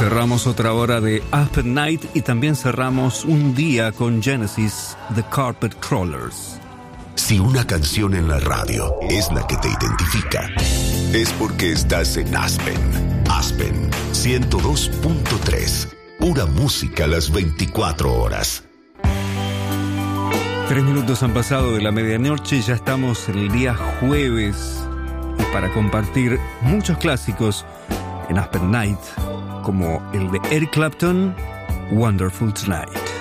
Cerramos otra hora de Aspen Night y también cerramos un día con Genesis, The Carpet Crawlers. Si una canción en la radio es la que te identifica, es porque estás en Aspen. Aspen 102.3. Pura música a las 24 horas. 3 minutos han pasado de la medianoche, ya estamos en el día jueves. Y para compartir muchos clásicos en Aspen Night, como el de Eric Clapton, Wonderful Tonight.